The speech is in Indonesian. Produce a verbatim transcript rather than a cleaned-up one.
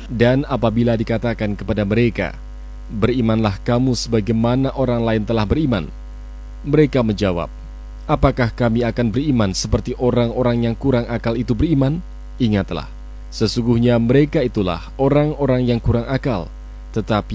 Dan apabila dikatakan kepada mereka, berimanlah kamu sebagaimana orang lain telah beriman, mereka menjawab, apakah kami akan beriman seperti orang-orang yang kurang akal itu beriman? Ingatlah, sesungguhnya mereka itulah orang-orang yang kurang akal, tetapi